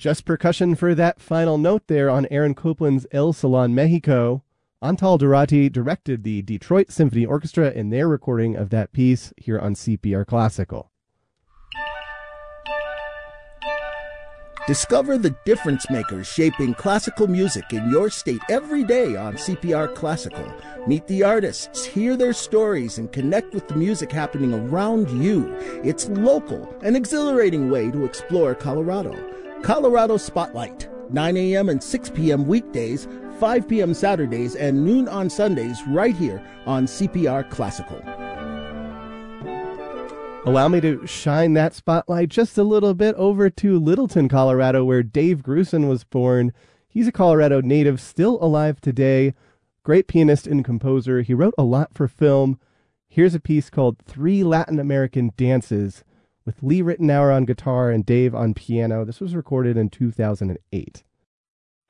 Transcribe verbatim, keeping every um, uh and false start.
Just percussion for that final note there on Aaron Copland's El Salon, Mexico. Antal Durati directed the Detroit Symphony Orchestra in their recording of that piece here on C P R Classical. Discover the difference makers shaping classical music in your state every day on C P R Classical. Meet the artists, hear their stories, and connect with the music happening around you. It's local, an exhilarating way to explore Colorado. Colorado Spotlight, nine a.m. and six p.m. weekdays, five p.m. Saturdays, and noon on Sundays right here on C P R Classical. Allow me to shine that spotlight just a little bit over to Littleton, Colorado, where Dave Grusin was born. He's a Colorado native, still alive today. Great pianist and composer. He wrote a lot for film. Here's a piece called Three Latin American Dances with Lee Rittenauer on guitar and Dave on piano. This was recorded in two thousand eight.